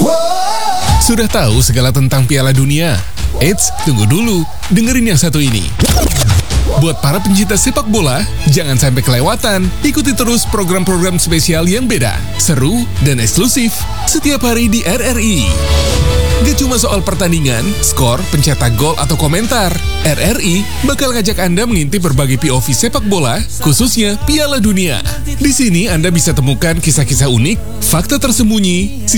Sudah tahu segala tentang Piala Dunia? Eits, tunggu dulu, dengerin yang satu ini. Buat para pencinta sepak bola, jangan sampai kelewatan. Ikuti terus program-program spesial yang beda, seru, dan eksklusif setiap hari di RRI. Gak cuma soal pertandingan, skor, pencetak gol, atau komentar. RRI bakal ngajak Anda mengintip berbagai POV sepak bola, khususnya Piala Dunia. Di sini Anda bisa temukan kisah-kisah unik, fakta tersembunyi,